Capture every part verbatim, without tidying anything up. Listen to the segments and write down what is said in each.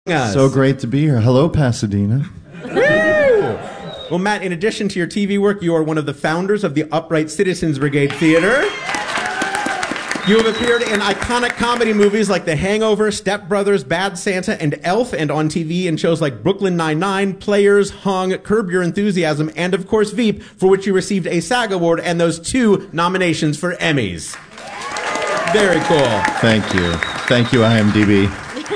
Us. So great to be here. Hello, Pasadena. Well, Matt, in addition to your T V work, you are one of the founders of the Upright Citizens Brigade Theater. You have appeared in iconic comedy movies like The Hangover, Step Brothers, Bad Santa, and Elf, and on T V in shows like Brooklyn Nine-Nine, Players, Hung, Curb Your Enthusiasm, and of course Veep, for which you received a SAG Award and those two nominations for Emmys. Very cool. Thank you. Thank you, I M D B.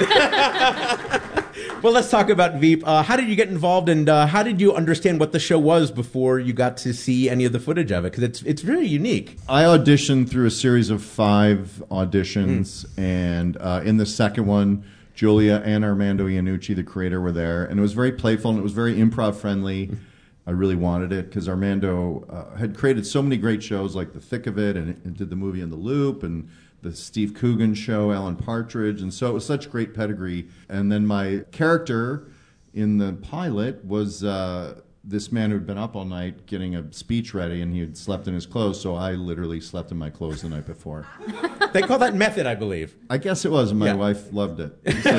Well, let's talk about Veep. Uh, how did you get involved, and uh, how did you understand what the show was before you got to see any of the footage of it? Because it's it's very unique. I auditioned through a series of five auditions, mm. and uh, in the second one, Julia and Armando Iannucci, the creator, were there, and it was very playful and it was very improv friendly. Mm. I really wanted it because Armando uh, had created so many great shows like The Thick of It, and, and did the movie In the Loop, and the Steve Coogan Show, Alan Partridge, and so it was such great pedigree. And then my character in the pilot was uh, this man who'd been up all night getting a speech ready, and he had slept in his clothes, so I literally slept in my clothes the night before. They call that method, I believe. I guess it was, and my yeah. wife loved it.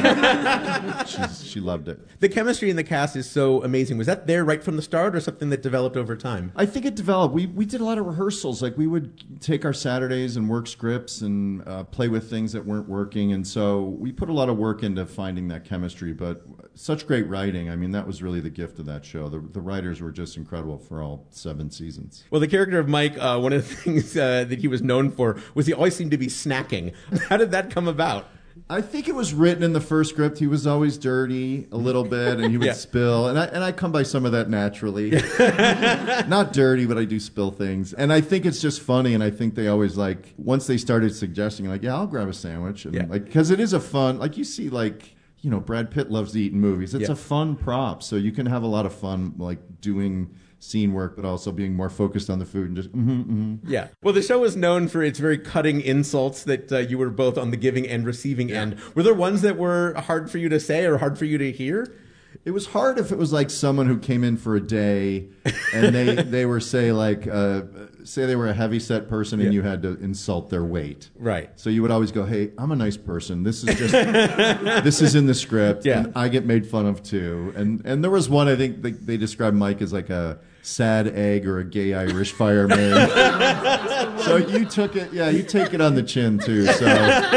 She, she loved it. The chemistry in the cast is so amazing. Was that there right from the start, or something that developed over time? I think it developed. We we did a lot of rehearsals. Like, we would take our Saturdays and work scripts and uh, play with things that weren't working, and so we put a lot of work into finding that chemistry, but such great writing. I mean, that was really the gift of that show. The, the writers were just incredible for all seven seasons. Well, the character of Mike, uh, one of the things uh, that he was known for was he always seemed to be snacking. How did that come about? I think it was written in the first script. He was always dirty a little bit, and he would yeah. spill. And I and I come by some of that naturally. Not dirty, but I do spill things. And I think it's just funny. And I think they always like, once they started suggesting, like, yeah, I'll grab a sandwich. And yeah. like, because it is a fun, like you see, like, you know, Brad Pitt loves to eat in movies. It's yeah. a fun prop, so you can have a lot of fun, like, doing scene work, but also being more focused on the food and just mm-hmm, mm-hmm. Yeah. Well, the show is known for its very cutting insults that uh, you were both on the giving and receiving yeah. end. Were there ones that were hard for you to say or hard for you to hear? It was hard if it was like someone who came in for a day and they, they were, say, like, uh, say they were a heavyset person and yeah. you had to insult their weight. Right. So you would always go, hey, I'm a nice person. This is just, this is in the script. Yeah. And I get made fun of too. And and there was one, I think they, they described Mike as like a sad egg or a gay Irish fireman. So you took it, yeah, you take it on the chin too. So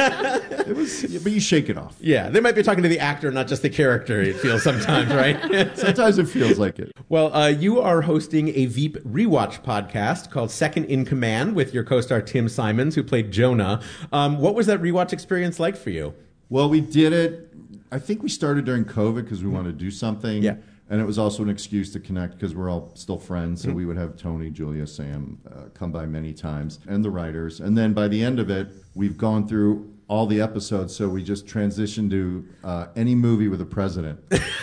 it was, but you shake it off. Yeah, they might be talking to the actor, not just the character. It feels sometimes, right? Sometimes it feels like it. Well, uh, you are hosting a Veep rewatch podcast called Second in Command with your co-star Tim Simons, who played Jonah. Um, what was that rewatch experience like for you? Well, we did it. I think we started during COVID because we wanted to do something. Yeah. And it was also an excuse to connect because we're all still friends. So mm-hmm. we would have Tony, Julia, Sam uh, come by many times, and the writers. And then by the end of it, we've gone through all the episodes, so we just transitioned to uh, any movie with a president.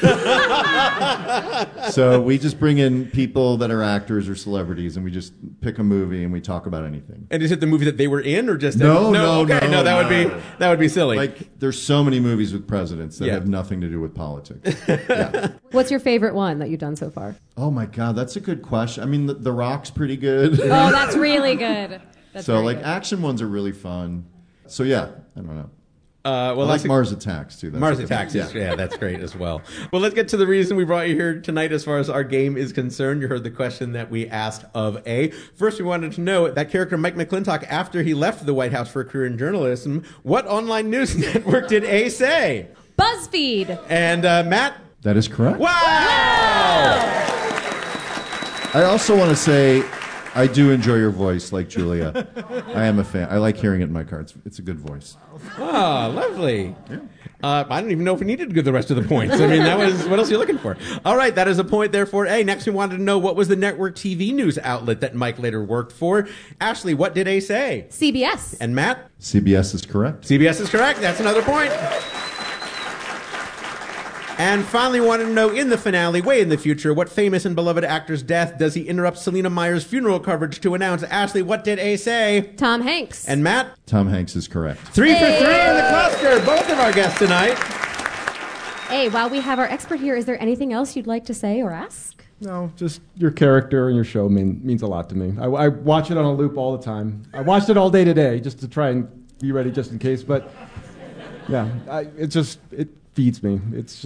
So we just bring in people that are actors or celebrities, and we just pick a movie and we talk about anything. And is it the movie that they were in, or just no, a, no, no, okay, no, no, that no. would be that would be silly. Like, there's so many movies with presidents that yeah. have nothing to do with politics. Yeah. What's your favorite one that you've done so far? Oh my God, that's a good question. I mean, The, the Rock's pretty good. Oh, that's really good. That's so like good. Action ones are really fun. So yeah, I don't know. Uh, well, I like Mars Attacks too. That's Mars Attacks, is, yeah. yeah, that's great as well. Well, let's get to the reason we brought you here tonight as far as our game is concerned. You heard the question that we asked of A. First, we wanted to know that character Mike McClintock, after he left the White House for a career in journalism, what online news network did A say? BuzzFeed. And uh, Matt? That is correct. Wow! wow! I also want to say, I do enjoy your voice, like Julia. I am a fan. I like hearing it in my car. It's, it's a good voice. Oh, lovely. Yeah. Uh, I don't even know if we needed to give the rest of the points. I mean, that was, what else are you looking for? All right, that is a point there for A. Next, we wanted to know what was the network T V news outlet that Mike later worked for. Ashley, what did A say? C B S. And Matt? C B S is correct. C B S is correct. That's another point. And finally, wanted to know, in the finale, way in the future, what famous and beloved actor's death does he interrupt Selena Meyer's funeral coverage to announce? Ashley, what did A say? Tom Hanks. And Matt? Tom Hanks is correct. Three hey. for three in the cluster, both of our guests tonight. Hey, while we have our expert here, is there anything else you'd like to say or ask? No, just your character and your show mean, means a lot to me. I, I watch it on a loop all the time. I watched it all day today just to try and be ready just in case. But, yeah, I, it's just... it. feeds me. It's